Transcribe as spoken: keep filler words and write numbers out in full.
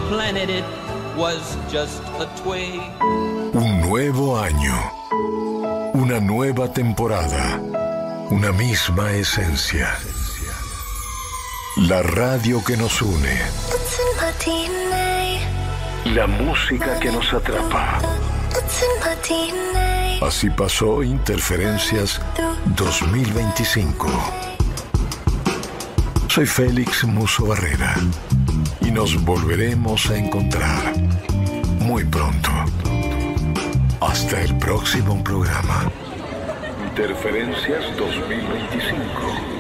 planted it was just a twig. Un nuevo año, una nueva temporada, una misma esencia. La radio que nos une. La música que nos atrapa. Así pasó Interferencias dos mil veinticinco. Soy Félix Musso Barrera y nos volveremos a encontrar muy pronto. Hasta el próximo programa. Interferencias dos mil veinticinco.